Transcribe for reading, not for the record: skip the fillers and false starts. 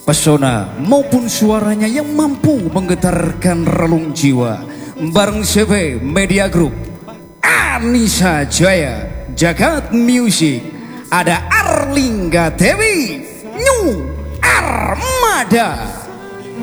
pesona maupun suaranya yang mampu menggetarkan relung jiwa. Bareng CV Media Group, Anissa Jaya, Jagat Music, ada Arlingga Dewi, New Armada.